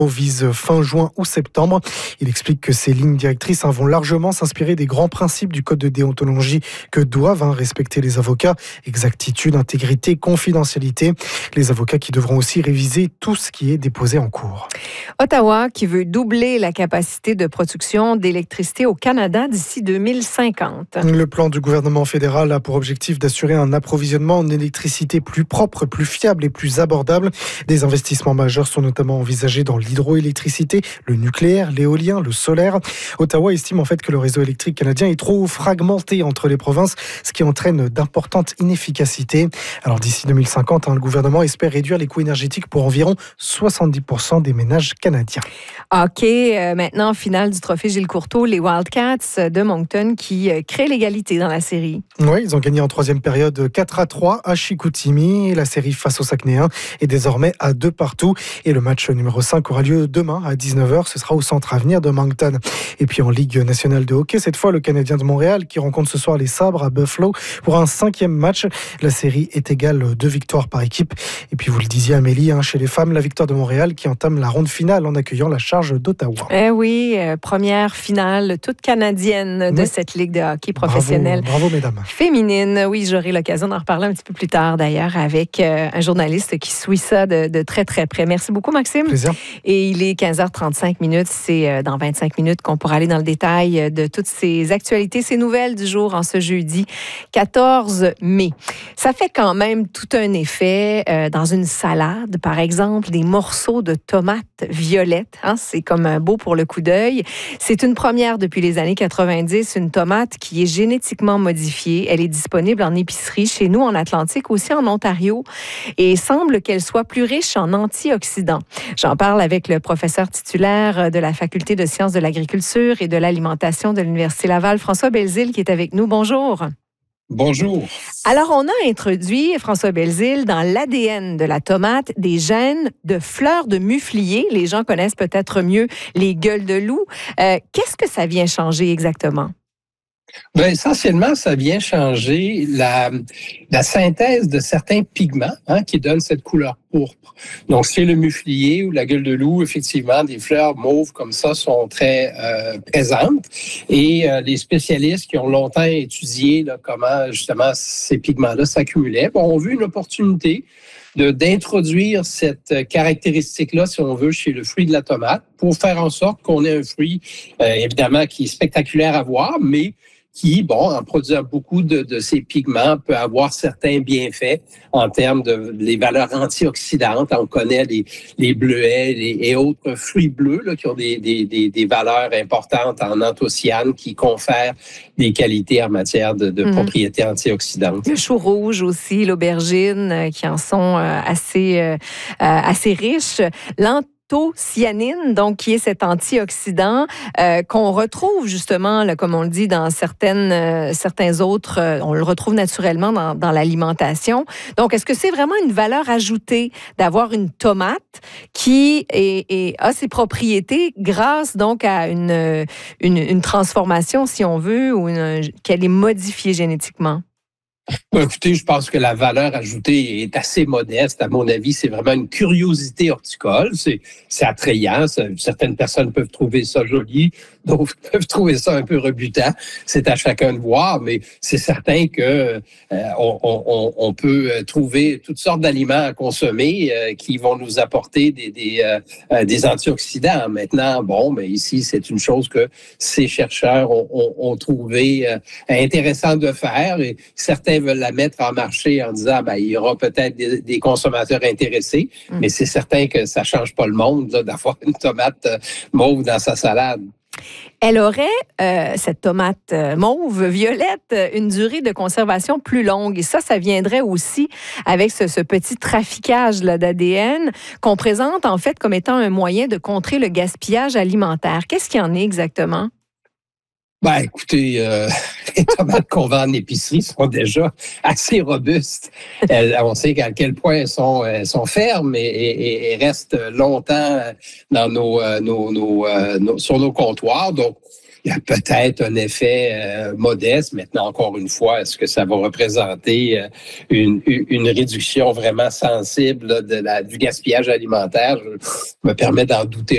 vise fin juin ou septembre. Il explique que ces lignes directrices vont largement s'inspirer des grands principes du code de déontologie que doivent respecter les avocats: exactitude, intégrité, confidentialité. Les avocats qui devront aussi réviser tout ce qui est déposé en cours. Ottawa qui veut doubler la capacité de production d'électricité au Canada d'ici 2050. Le plan du gouvernement fédéral a pour objectif d'assurer un approvisionnement en électricité plus propre, plus fiable et plus abordable. Des investissements majeurs sont notamment envisagés dans l'hydroélectricité, le nucléaire, l'éolien, le solaire. Ottawa estime en fait que le réseau électrique canadien est trop fragmenté entre les provinces, ce qui entraîne d'importantes inefficacités. Alors d'ici 2050, le gouvernement espère réduire les coûts énergétiques pour environ 70% des ménages canadiens. OK, maintenant, finale du trophée Gilles Courteau, les Wildcats de Moncton qui créent l'égalité dans la série. Oui, ils ont gagné en troisième période 4-3 à Chicoutimi. La série face au Saguenayens est désormais à 2-2. Et le match numéro 5 aura lieu demain à 19h. Ce sera au Centre Avenir de Moncton. Et puis en Ligue nationale de hockey, cette fois le Canadien de Montréal qui rencontre ce soir les Sabres à Buffalo pour un 5e match. La série est égale 2 victoires par équipe. Et puis vous le disiez Amélie, chez les femmes, la victoire de Montréal qui entame la ronde finale en accueillant la Charge d'Ottawa. Oui, première finale toute canadienne de cette Ligue de hockey professionnelle. Bravo mesdames. Féminine, oui, j'aurai l'occasion d'en reparler un petit peu plus tard d'ailleurs avec un journaliste qui suit ça de très très près. Merci beaucoup Maxime. Plaisir. Et il est 15h35, c'est dans 25 minutes qu'on pourra aller dans le détail de toutes ces actualités, ces nouvelles du jour en ce jeudi 14 mai. Ça fait quand même tout un effet dans une salade, par exemple, des morceaux de tomates violettes. C'est comme beau pour le coup d'œil. C'est une première depuis les années 90, une tomate qui est génétiquement modifiée. Elle est disponible en épicerie chez nous en Atlantique, aussi en Ontario, et semble qu'elle soit plus riche en antioxydants. J'en parle avec le professeur titulaire de la Faculté de sciences de l'agriculture et de l'alimentation de l'Université Laval, François Belzile, qui est avec nous. Bonjour. Bonjour. Alors, on a introduit, François Belzile, dans l'ADN de la tomate, des gènes de fleurs de muflier. Les gens connaissent peut-être mieux les gueules de loup. Qu'est-ce que ça vient changer exactement? Bien, essentiellement, ça vient changer la synthèse de certains pigments qui donnent cette couleur pourpre. Donc, chez le muflier ou la gueule de loup, effectivement, des fleurs mauves comme ça sont très présentes. Et les spécialistes qui ont longtemps étudié comment, justement, ces pigments-là s'accumulaient, ont vu une opportunité d'introduire cette caractéristique-là, si on veut, chez le fruit de la tomate, pour faire en sorte qu'on ait un fruit, évidemment, qui est spectaculaire à voir, mais qui, en produisant beaucoup de ces pigments, peut avoir certains bienfaits en termes de les valeurs antioxydantes. On connaît les bleuets et autres fruits bleus qui ont des valeurs importantes en anthocyanes qui confèrent des qualités en matière de propriétés antioxydantes. Le chou rouge aussi, l'aubergine, qui en sont assez riches. L'anthocyanine, donc qui est cet antioxydant qu'on retrouve justement, comme on le dit, dans certains autres, on le retrouve naturellement dans l'alimentation. Donc, est-ce que c'est vraiment une valeur ajoutée d'avoir une tomate qui a ses propriétés grâce donc à une transformation, si on veut, ou qu'elle est modifiée génétiquement? Écoutez, je pense que la valeur ajoutée est assez modeste. À mon avis, c'est vraiment une curiosité horticole. C'est attrayant. Certaines personnes peuvent trouver ça joli, d'autres peuvent trouver ça un peu rebutant. C'est à chacun de voir, mais c'est certain que on peut trouver toutes sortes d'aliments à consommer qui vont nous apporter des antioxydants. Maintenant, mais ici, c'est une chose que ces chercheurs ont trouvé intéressant de faire, et certains veulent la mettre en marché en disant il y aura peut-être des consommateurs intéressés, mais c'est certain que ça change pas le monde d'avoir une tomate mauve dans sa salade. Elle aurait, cette tomate mauve, violette, une durée de conservation plus longue. Et ça viendrait aussi avec ce petit traficage d'ADN qu'on présente en fait comme étant un moyen de contrer le gaspillage alimentaire. Qu'est-ce qu'il y en est exactement? Écoutez, les tomates qu'on vend en épicerie sont déjà assez robustes. On sait à quel point elles sont fermes et restent longtemps dans sur nos comptoirs. Donc, il y a peut-être un effet modeste. Maintenant, encore une fois, est-ce que ça va représenter une réduction vraiment sensible du gaspillage alimentaire? Je me permets d'en douter